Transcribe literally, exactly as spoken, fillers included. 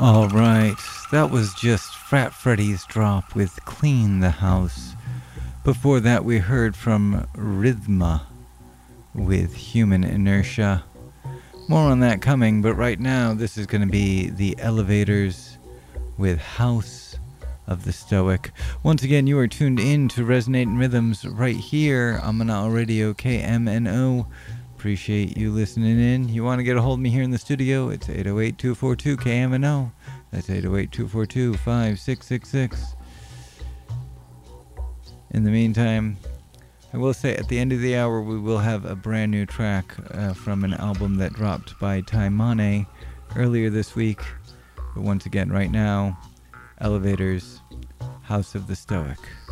All right, that was just Frat Freddy's drop with Clean the House. Before that, we heard from Rhythma with Human Inertia. More on that coming, but right now, this is going to be The Elevators with House of the Stoic. Once again, you are tuned in to Resonating Rhythms right here on Manal Radio K M N O. Appreciate you listening in. You want to get a hold of me here in the studio? It's eight oh eight, two four two, K M N O. That's eight oh eight, two four two, five six six six. In the meantime, I will say at the end of the hour we will have a brand new track uh, from an album that dropped by Taimane earlier this week. But once again, right now, Elevators, House of the Stoic.